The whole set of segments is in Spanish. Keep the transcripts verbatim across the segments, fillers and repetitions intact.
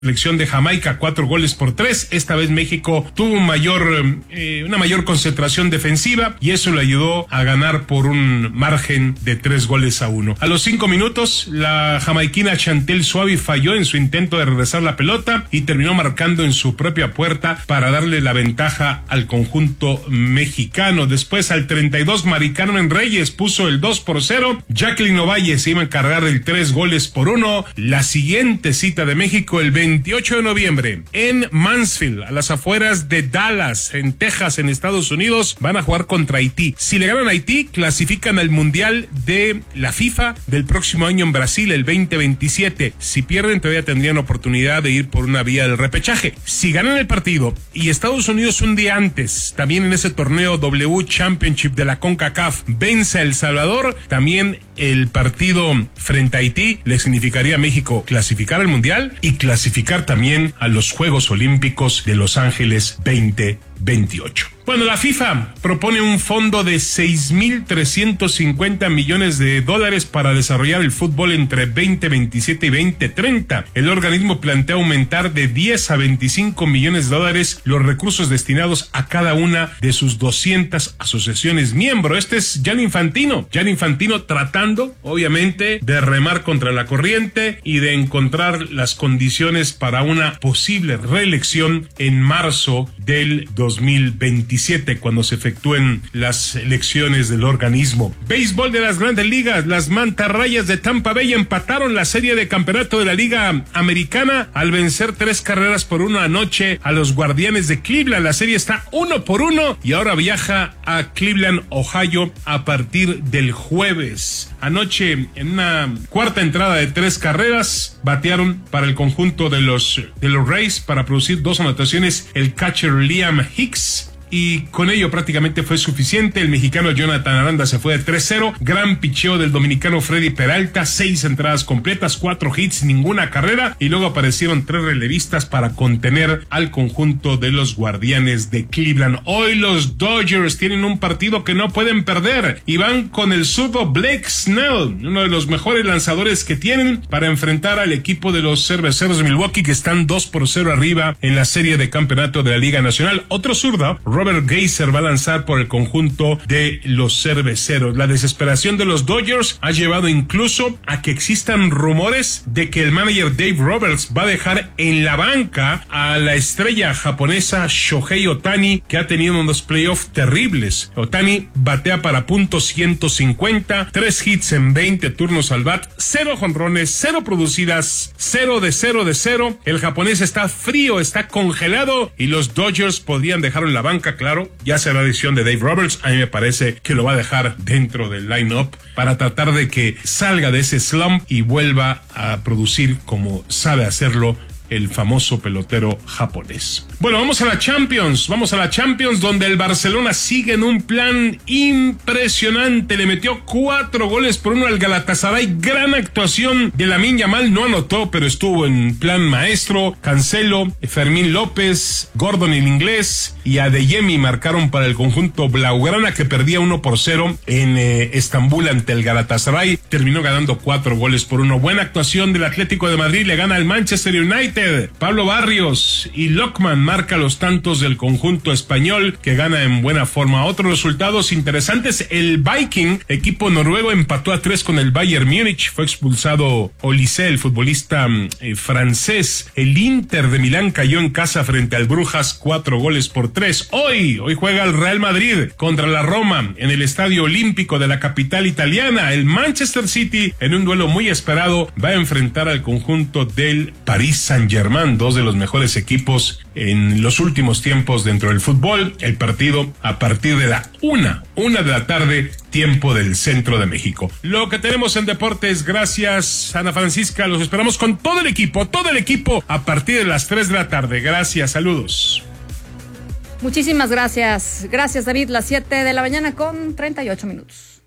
Selección de Jamaica, cuatro goles por tres. Esta vez México tuvo un mayor, eh, una mayor concentración defensiva y eso le ayudó a ganar por un margen de tres goles a uno. A los cinco minutos, la jamaiquina Chantel Suavi falló en su intento de regresar la pelota y terminó marcando en su propia puerta para darle la ventaja al conjunto mexicano. Después, al treinta y dos, Mari Carmen Reyes puso el dos por cero. Jacqueline Ovalle se iba a encargar del tres goles por uno. La siguiente cita de México, el veintiocho de noviembre, en Mansfield, a las afueras de Dallas, en Texas, en Estados Unidos, van a jugar contra Haití. Si le ganan a Haití, clasifican al Mundial de la FIFA del próximo año en Brasil, el veinte veintisiete. Si pierden, todavía tendrían oportunidad de ir por una vía del repechaje. Si ganan el partido y Estados Unidos un día antes, también en ese torneo W Championship de la CONCACAF, vence a El Salvador, también el partido frente a Haití le significaría a México clasificar al Mundial y clasificar también a los Juegos Olímpicos de Los Ángeles veinte veintiocho. Bueno, la FIFA propone un fondo de seis mil trescientos cincuenta millones de dólares para desarrollar el fútbol entre veinte veintisiete y veinte treinta. El organismo plantea aumentar de diez a veinticinco millones de dólares los recursos destinados a cada una de sus doscientas asociaciones miembro. Este es Gianni Infantino. Gianni Infantino tratando, obviamente, de remar contra la corriente y de encontrar las condiciones para una posible reelección en marzo del dos mil veintisiete, cuando se efectúen las elecciones del organismo. Béisbol de las Grandes Ligas, las Mantarrayas de Tampa Bay empataron la serie de campeonato de la Liga Americana al vencer tres carreras por una anoche a los Guardianes de Cleveland. La serie está uno por uno y ahora viaja a Cleveland, Ohio, a partir del jueves. Anoche, en una cuarta entrada de tres carreras, batearon para el conjunto de los, de los Rays para producir dos anotaciones el catcher Liam Hicks, y con ello prácticamente fue suficiente. El mexicano Jonathan Aranda se fue de tres cero. Gran picheo del dominicano Freddy Peralta, seis entradas completas, cuatro hits, ninguna carrera, y luego aparecieron tres relevistas para contener al conjunto de los Guardianes de Cleveland. Hoy los Dodgers tienen un partido que no pueden perder y van con el zurdo Blake Snell, uno de los mejores lanzadores que tienen, para enfrentar al equipo de los Cerveceros de Milwaukee, que están dos por cero arriba en la serie de campeonato de la Liga Nacional. Otro zurdo, Robert Geiser, va a lanzar por el conjunto de los Cerveceros. La desesperación de los Dodgers ha llevado incluso a que existan rumores de que el manager Dave Roberts va a dejar en la banca a la estrella japonesa Shohei Ohtani, que ha tenido unos playoffs terribles. Ohtani batea para punto ciento cincuenta, tres hits en veinte turnos al bat, cero jonrones, cero producidas, cero de cero de cero. El japonés está frío, está congelado, y los Dodgers podrían dejarlo en la banca. Claro, ya será decisión de Dave Roberts. A mí me parece que lo va a dejar dentro del line-up para tratar de que salga de ese slump y vuelva a producir como sabe hacerlo el famoso pelotero japonés. Bueno, vamos a la Champions, vamos a la Champions, donde el Barcelona sigue en un plan impresionante. Le metió cuatro goles por uno al Galatasaray. Gran actuación de Lamine Yamal, no anotó, pero estuvo en plan maestro. Cancelo, Fermín López, Gordon el inglés y Adeyemi marcaron para el conjunto blaugrana, que perdía uno por cero en eh, Estambul ante el Galatasaray. Terminó ganando cuatro goles por uno. Buena actuación del Atlético de Madrid, le gana al Manchester United. Pablo Barrios y Lockman marca los tantos del conjunto español, que gana en buena forma. Otros resultados interesantes: el Viking, equipo noruego, empató a tres con el Bayern Múnich. Fue expulsado Olise, el futbolista eh, francés. El Inter de Milán cayó en casa frente al Brujas, cuatro goles por tres. Hoy, hoy juega el Real Madrid contra la Roma en el Estadio Olímpico de la capital italiana. El Manchester City, en un duelo muy esperado, va a enfrentar al conjunto del Paris Saint-Germain. Germain, dos de los mejores equipos en los últimos tiempos dentro del fútbol. El partido a partir de la una, una de la tarde, tiempo del centro de México. Lo que tenemos en deportes, gracias Ana Francisca, los esperamos con todo el equipo, todo el equipo a partir de las tres de la tarde. Gracias, saludos. Muchísimas gracias, gracias David, las siete de la mañana con treinta y ocho minutos.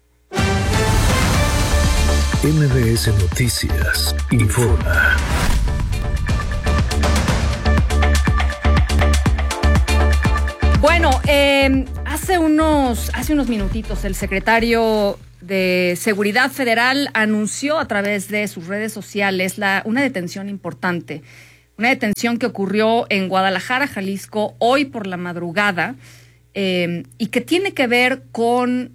M B S Noticias informa. Bueno, eh, hace unos, hace unos minutitos el secretario de Seguridad Federal anunció a través de sus redes sociales la, una detención importante una detención que ocurrió en Guadalajara, Jalisco, hoy por la madrugada, eh, y que tiene que ver con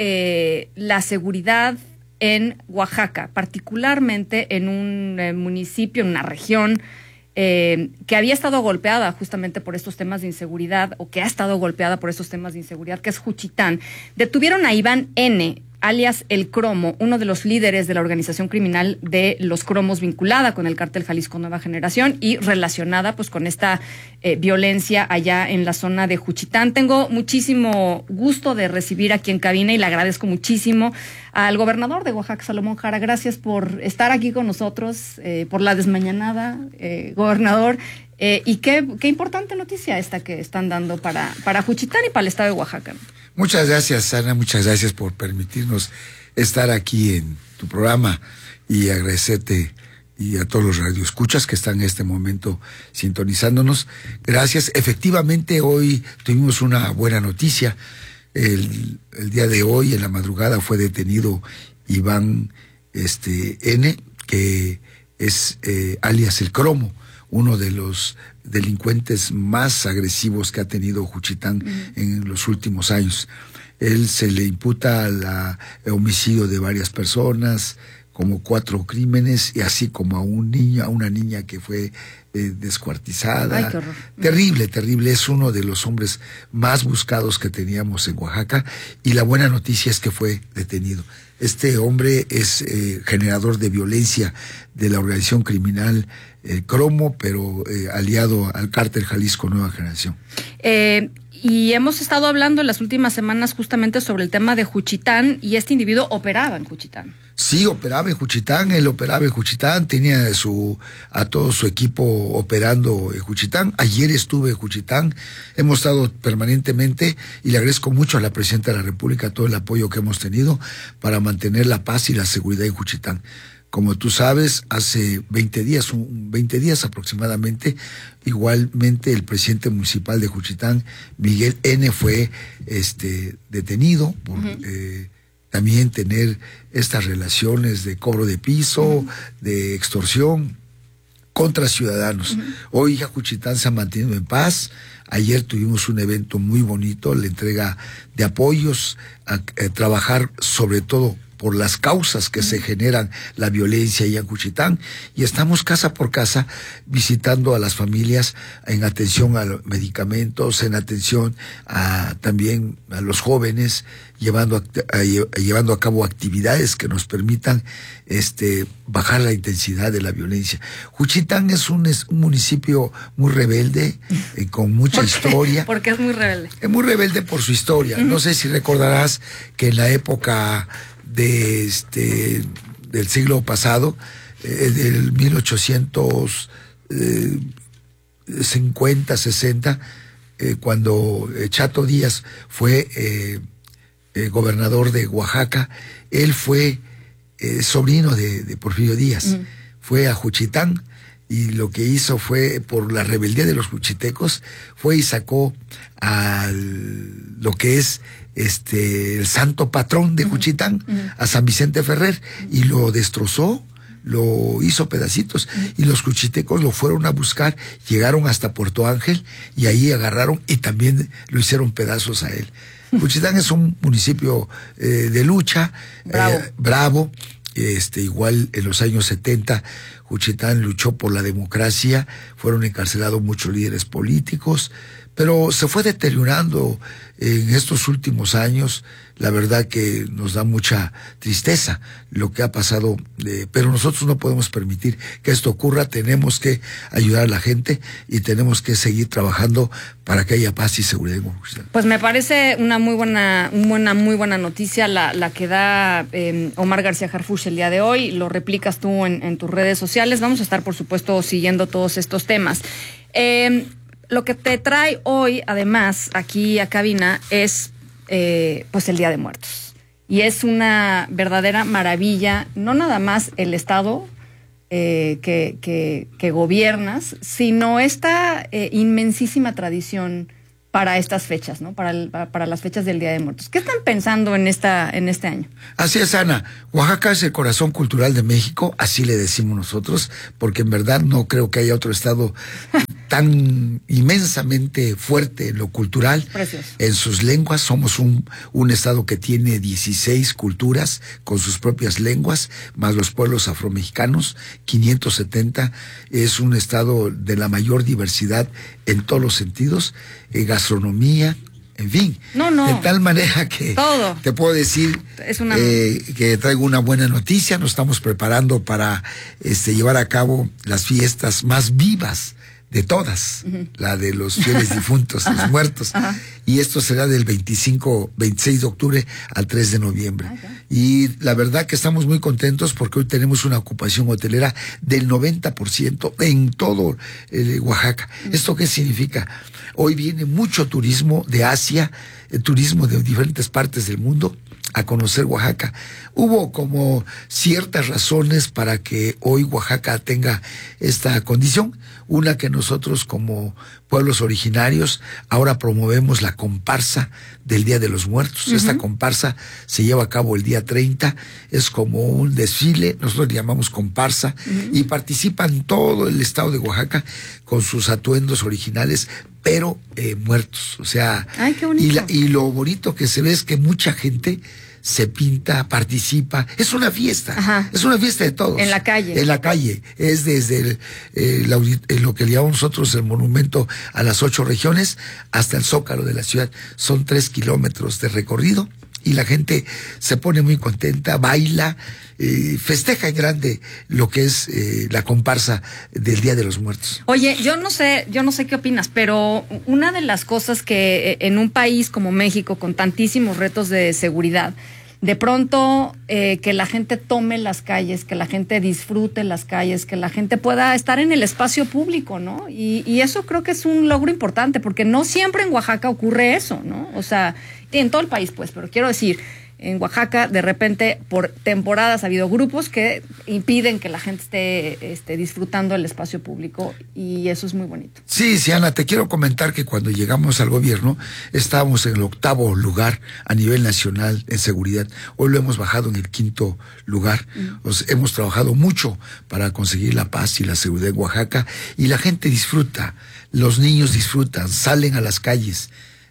eh, la seguridad en Oaxaca, particularmente en un eh, municipio, en una región eh, que había estado golpeada justamente por estos temas de inseguridad, o que ha estado golpeada por estos temas de inseguridad, que es Juchitán. Detuvieron a Iván N., alias El Cromo, uno de los líderes de la organización criminal de Los Cromos, vinculada con el cártel Jalisco Nueva Generación y relacionada pues con esta eh, violencia allá en la zona de Juchitán. Tengo muchísimo gusto de recibir aquí en cabina y le agradezco muchísimo al gobernador de Oaxaca, Salomón Jara. Gracias por estar aquí con nosotros, eh, por la desmañanada, eh, gobernador. Eh, y qué, qué importante noticia esta que están dando para, para Juchitán y para el estado de Oaxaca. Muchas gracias, Ana, muchas gracias por permitirnos estar aquí en tu programa y agradecerte y a todos los radioescuchas que están en este momento sintonizándonos. Gracias. Efectivamente, hoy tuvimos una buena noticia. El, el día de hoy, en la madrugada, fue detenido Iván este, N., que es eh, alias El Cromo, uno de los delincuentes más agresivos que ha tenido Juchitán uh-huh. en los últimos años. Él se le imputa la, el homicidio de varias personas, como cuatro crímenes, y así como a un niño, a una niña que fue eh, descuartizada. Ay, qué horror. Terrible, terrible. Es uno de los hombres más buscados que teníamos en Oaxaca, y la buena noticia es que fue detenido. Este hombre es eh, generador de violencia de la organización criminal eh, Cromo, pero eh, aliado al cártel Jalisco Nueva Generación. Eh, y hemos estado hablando en las últimas semanas justamente sobre el tema de Juchitán, y este individuo operaba en Juchitán. Sí, operaba en Juchitán, él operaba en Juchitán, tenía su, a todo su equipo operando en Juchitán. Ayer estuve en Juchitán, hemos estado permanentemente, y le agradezco mucho a la Presidenta de la República todo el apoyo que hemos tenido para mantener la paz y la seguridad en Juchitán. Como tú sabes, hace veinte días, veinte días aproximadamente, igualmente el presidente municipal de Juchitán, Miguel N., fue este, detenido por uh-huh. eh, también tener estas relaciones de cobro de piso, uh-huh. de extorsión contra ciudadanos. Uh-huh. Hoy ya Juchitán se ha mantenido en paz. Ayer tuvimos un evento muy bonito, la entrega de apoyos, a, a trabajar sobre todo por las causas que se generan la violencia allá en Juchitán, y estamos casa por casa visitando a las familias en atención a los medicamentos, en atención a también a los jóvenes, llevando a, a, llevando a cabo actividades que nos permitan este bajar la intensidad de la violencia. Juchitán es un, es un municipio muy rebelde, eh, con mucha ¿Por historia. Porque es muy rebelde. Es muy rebelde por su historia. Uh-huh. No sé si recordarás que en la época de este del siglo pasado, eh, del mil ochocientos cincuenta, sesenta, eh, cuando Chato Díaz fue eh, eh, gobernador de Oaxaca, él fue eh, sobrino de, de Porfirio Díaz. Mm. Fue a Juchitán, y lo que hizo fue, por la rebeldía de los juchitecos, fue y sacó a lo que es este el santo patrón de uh-huh. Juchitán, uh-huh. a San Vicente Ferrer, y lo destrozó, lo hizo pedacitos, uh-huh. y los juchitecos lo fueron a buscar, llegaron hasta Puerto Ángel, y ahí agarraron y también lo hicieron pedazos a él. Uh-huh. Juchitán es un municipio eh, de lucha, bravo, eh, bravo. Este, igual en los años setenta, Juchitán luchó por la democracia, fueron encarcelados muchos líderes políticos, pero se fue deteriorando en estos últimos años. La verdad que nos da mucha tristeza lo que ha pasado, eh, pero nosotros no podemos permitir que esto ocurra. Tenemos que ayudar a la gente y tenemos que seguir trabajando para que haya paz y seguridad en Juchitán. Pues me parece una muy buena, una muy buena noticia la, la que da eh, Omar García Harfuch el día de hoy. Lo replicas tú en, en tus redes sociales. Vamos a estar, por supuesto, siguiendo todos estos temas. Eh, Lo que te trae hoy, además, aquí a cabina, es eh, pues el Día de Muertos. Y es una verdadera maravilla, no nada más el Estado eh, que, que, que gobiernas, sino esta eh, inmensísima tradición para estas fechas, ¿no? Para, el, para, para las fechas del Día de Muertos. ¿Qué están pensando en esta en este año? Así es, Ana. Oaxaca es el corazón cultural de México, así le decimos nosotros, porque en verdad no creo que haya otro estado tan inmensamente fuerte en lo cultural. Precioso. En sus lenguas. Somos un, un estado que tiene dieciséis culturas con sus propias lenguas, más los pueblos afromexicanos, quinientos setenta. Es un estado de la mayor diversidad en todos los sentidos, eh, gastronomía, en fin. No, no. De tal manera que Todo. te puedo decir Es una... eh, que traigo una buena noticia. Nos estamos preparando para este, llevar a cabo las fiestas más vivas de todas, uh-huh. la de los fieles difuntos, los muertos. Ajá. Y esto será del veinticinco, veintiséis de octubre al tres de noviembre. Okay. Y la verdad que estamos muy contentos porque hoy tenemos una ocupación hotelera del noventa por ciento en todo el Oaxaca. Uh-huh. ¿Esto qué significa? Hoy viene mucho turismo de Asia, eh, turismo de diferentes partes del mundo a conocer Oaxaca. Hubo como ciertas razones para que hoy Oaxaca tenga esta condición. Una, que nosotros como pueblos originarios ahora promovemos la comparsa del Día de los Muertos. Uh-huh. Esta comparsa se lleva a cabo el día treinta, es como un desfile, nosotros le llamamos comparsa, uh-huh. y participan todo el estado de Oaxaca con sus atuendos originales, pero eh, muertos. O sea, ay, qué bonito. Y, la, y lo bonito que se ve es que mucha gente se pinta, participa, es una fiesta, ajá. es una fiesta de todos. En la calle. En la calle, es desde el, el, el, lo que le llamamos nosotros el monumento a las ocho regiones hasta el Zócalo de la ciudad. Son tres kilómetros de recorrido y la gente se pone muy contenta, baila, eh, festeja en grande lo que es eh, la comparsa del Día de los Muertos. Oye, yo no sé, yo no sé qué opinas, pero una de las cosas que en un país como México, con tantísimos retos de seguridad, de pronto eh, que la gente tome las calles, que la gente disfrute las calles, que la gente pueda estar en el espacio público, ¿no? Y, y eso creo que es un logro importante, porque no siempre en Oaxaca ocurre eso, ¿no? O sea, en todo el país, pues, pero quiero decir, en Oaxaca, de repente, por temporadas ha habido grupos que impiden que la gente esté, esté disfrutando el espacio público, y eso es muy bonito. Sí, sí, Ana, te quiero comentar que cuando llegamos al gobierno estábamos en el octavo lugar a nivel nacional en seguridad. Hoy lo hemos bajado en el quinto lugar. Mm. Os, hemos trabajado mucho para conseguir la paz y la seguridad en Oaxaca, y la gente disfruta, los niños disfrutan, salen a las calles.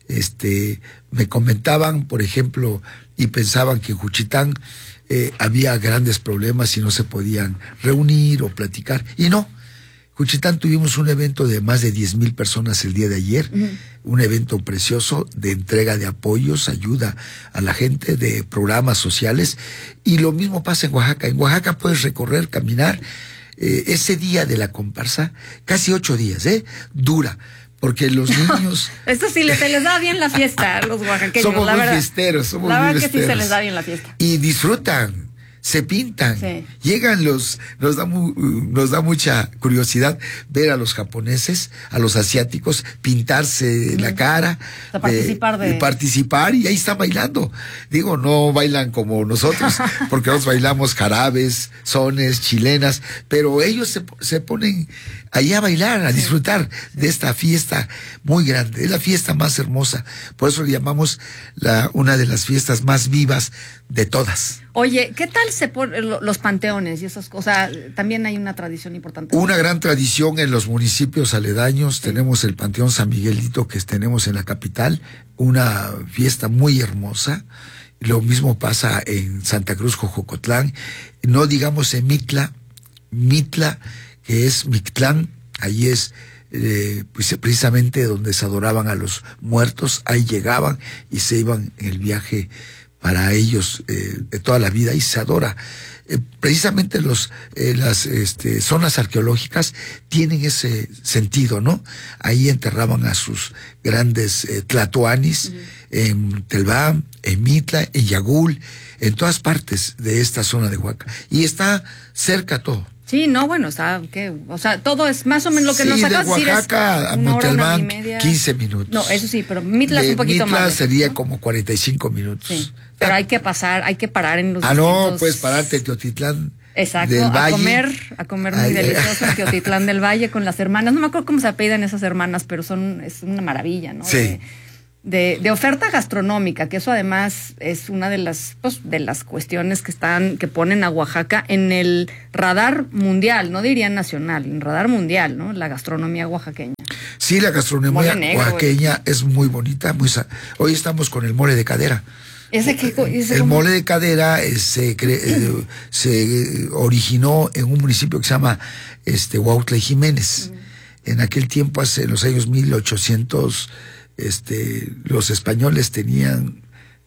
Este, me comentaban, por ejemplo, y pensaban que en Juchitán eh, había grandes problemas y no se podían reunir o platicar, y no. Juchitán tuvimos un evento de más de diez mil personas el día de ayer, uh-huh. un evento precioso de entrega de apoyos, ayuda a la gente, de programas sociales, y lo mismo pasa en Oaxaca. En Oaxaca puedes recorrer, caminar, eh, ese día de la comparsa, casi ocho días, ¿eh? Dura. Porque los niños... Esto sí, se les da bien la fiesta a los oaxaqueños. Somos la muy verdad, fiesteros, somos la muy verdad fiesteros. que sí se les da bien la fiesta. Y disfrutan, se pintan. Sí. Llegan los... Nos da, mu, nos da mucha curiosidad ver a los japoneses, a los asiáticos, pintarse mm. la cara. O sea, participar de... de... Participar, y ahí están bailando. Digo, no bailan como nosotros, porque nosotros bailamos jarabes, sones, chilenas, pero ellos se, se ponen... ahí a bailar, a disfrutar sí. de esta fiesta muy grande. Es la fiesta más hermosa. Por eso le llamamos la, una de las fiestas más vivas de todas. Oye, ¿qué tal se ponen los panteones y esas cosas? También hay una tradición importante. Una gran tradición en los municipios aledaños. Sí. Tenemos el Panteón San Miguelito que tenemos en la capital. Una fiesta muy hermosa. Lo mismo pasa en Santa Cruz, Jojocotlán. No digamos en Mitla. Mitla, que es Mictlán, ahí es eh, pues, precisamente donde se adoraban a los muertos, ahí llegaban y se iban en el viaje para ellos eh, de toda la vida, y se adora. Eh, precisamente los eh, las este, zonas arqueológicas tienen ese sentido, ¿no? Ahí enterraban a sus grandes eh, tlatoanis, uh-huh. en Telbam, en Mitla, en Yagul, en todas partes de esta zona de Oaxaca, y está cerca todo. Sí, no, bueno, está, ¿qué? O sea, todo es más o menos lo que sí, nos acabas de decir. De Oaxaca a Montalbán, quince minutos. No, eso sí, pero Mitla es un poquito Mitla más. Mitla sería ¿no? como cuarenta y cinco minutos. Sí, pero hay que pasar, hay que parar en los Ah, distintos... no, puedes pararte en Teotitlán, Exacto, del a Valle. comer, a comer muy Ay, delicioso en Teotitlán del Valle con las hermanas. No me acuerdo cómo se apellidan esas hermanas, pero son es una maravilla, ¿no? Sí. De, de, de oferta gastronómica, que eso además es una de las pues, de las cuestiones que están que ponen a Oaxaca en el radar mundial, no diría nacional, en radar mundial, ¿no? La gastronomía oaxaqueña. Sí, la gastronomía Mole negro, oaxaqueña es muy bonita. Muy sa- Hoy estamos con el mole de cadera. Ese que ese El como- mole de cadera eh, se, cre- eh, se originó en un municipio que se llama este, Huautla y Jiménez. Uh-huh. En aquel tiempo, hace en los años mil ochocientos, este, los españoles tenían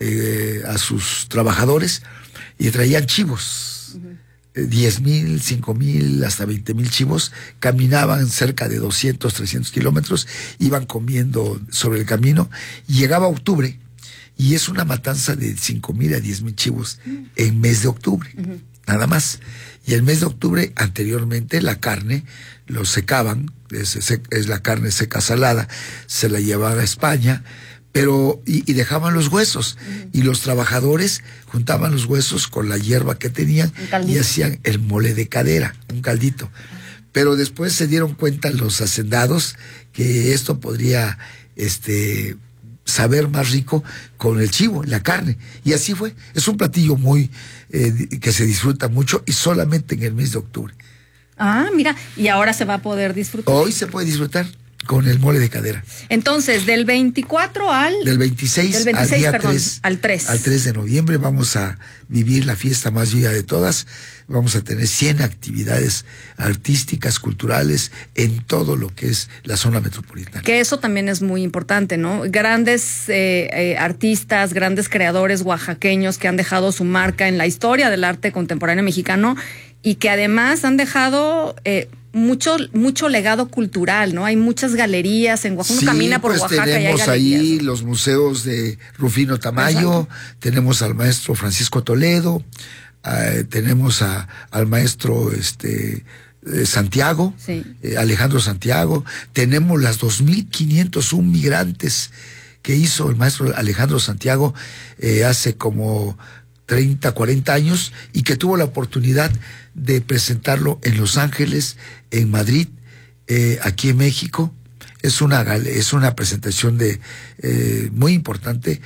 eh, a sus trabajadores y traían chivos. Uh-huh. diez mil, cinco mil, hasta veinte mil chivos, caminaban cerca de doscientos, trescientos kilómetros, iban comiendo sobre el camino, y llegaba octubre, y es una matanza de cinco mil a diez mil chivos en mes de octubre, uh-huh. nada más. Y el mes de octubre, anteriormente, la carne lo secaban, es, es, es la carne seca salada, se la llevaban a España, pero y, y dejaban los huesos, uh-huh. y los trabajadores juntaban los huesos con la hierba que tenían y hacían el mole de cadera, un caldito. Uh-huh. Pero después se dieron cuenta los hacendados que esto podría este saber más rico con el chivo, la carne, y así fue. Es un platillo muy eh, que se disfruta mucho y solamente en el mes de octubre. Ah, mira, y ahora se va a poder disfrutar. Hoy se puede disfrutar con el mole de cadera. Entonces, del veinticuatro al... Del veintiséis, del veintiséis al día perdón, tres, al tres. Al tres de noviembre vamos a vivir la fiesta más viva de todas. Vamos a tener cien actividades artísticas, culturales, en todo lo que es la zona metropolitana. Que eso también es muy importante, ¿no? Grandes eh, eh, artistas, grandes creadores oaxaqueños que han dejado su marca en la historia del arte contemporáneo mexicano y que además han dejado... Eh, mucho mucho legado cultural, ¿no? Hay muchas galerías en Oaxaca. Uno sí, camina por pues Oaxaca y hay tenemos galerías. ahí los museos de Rufino Tamayo, exacto. Tenemos al maestro Francisco Toledo, uh, tenemos a, al maestro este eh, Santiago, sí. eh, Alejandro Santiago, tenemos las dos mil quinientos un migrantes que hizo el maestro Alejandro Santiago eh, hace como treinta, cuarenta años y que tuvo la oportunidad de presentarlo en Los Ángeles, en Madrid, eh, aquí en México. Es una es una presentación de eh, muy importante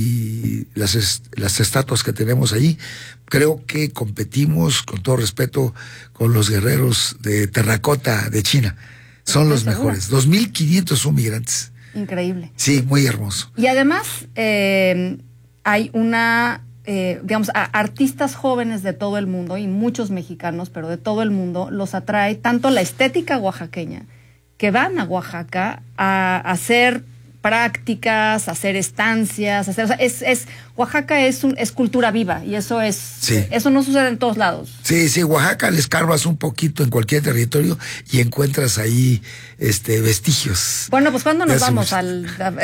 y las est las estatuas que tenemos ahí, creo que competimos con todo respeto con los guerreros de terracota de China. Son los mejores. dos mil quinientos un migrantes. Increíble. Sí, muy hermoso. Y además eh, hay una Eh, digamos, a artistas jóvenes de todo el mundo y muchos mexicanos, pero de todo el mundo, los atrae tanto la estética oaxaqueña, que van a Oaxaca a, a hacer prácticas, a hacer estancias, a hacer, o sea, es, es, Oaxaca es, un, es cultura viva y eso es, sí. eso no sucede en todos lados. Sí, sí, Oaxaca le escarbas un poquito en cualquier territorio y encuentras ahí este vestigios. Bueno, pues ¿cuándo nos vamos al...? A,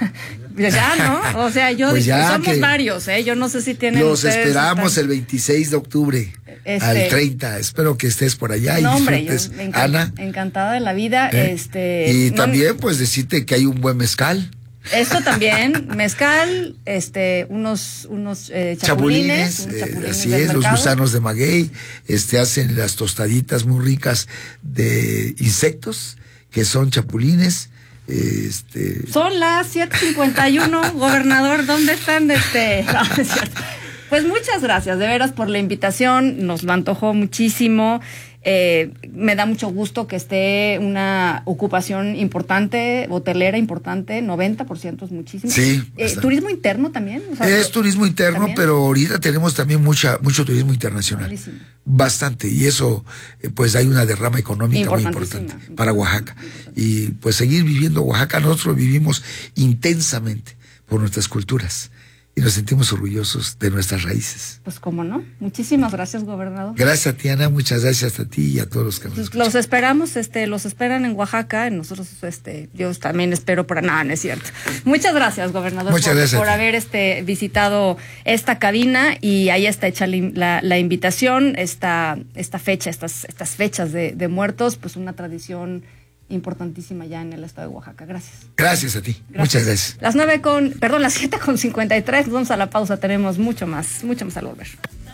ya, ¿no? O sea, yo pues ya somos varios, ¿eh? Yo no sé si tienen los ustedes esperamos están... el veintiséis de octubre este... al treinta. Espero que estés por allá no, y hombre, disfrutes, yo encan Ana. Encantada de la vida. ¿Eh? este Y no, también, pues, decirte que hay un buen mezcal. Esto también, mezcal, este, unos, unos eh, chapulines, chapulines, unos eh, chapulines así del es, mercado. los gusanos de maguey, este, hacen las tostaditas muy ricas de insectos, que son chapulines. Este... Son las siete cincuenta y uno, gobernador, ¿dónde están? Este? No, es cierto. Pues muchas gracias, de veras, por la invitación, nos lo antojó muchísimo. Eh, me da mucho gusto que esté una ocupación importante, hotelera importante, noventa por ciento es muchísimo. Sí. Eh, ¿Turismo interno también? O sea, es turismo interno, ¿también? Pero ahorita tenemos también mucha mucho turismo internacional. Buenísimo. Bastante, y eso, eh, pues hay una derrama económica muy importante para Oaxaca. Y pues seguir viviendo Oaxaca, nosotros vivimos intensamente por nuestras culturas. Y nos sentimos orgullosos de nuestras raíces. Pues cómo no. Muchísimas gracias, gobernador. Gracias a ti, Ana. Muchas gracias a ti y a todos los que nos pues los esperamos, este, los esperan en Oaxaca. Nosotros, este, yo también espero por nada, no es cierto. Muchas gracias, gobernador, Muchas por, gracias por haber este visitado esta cabina y ahí está hecha la, la, la invitación, esta, esta fecha, estas, estas fechas de, de muertos, pues una tradición importantísima ya en el estado de Oaxaca. Gracias. Gracias a ti. Gracias. Muchas gracias. Las nueve con, perdón, las siete con cincuenta y tres, nos vamos a la pausa, tenemos mucho más, mucho más al volver.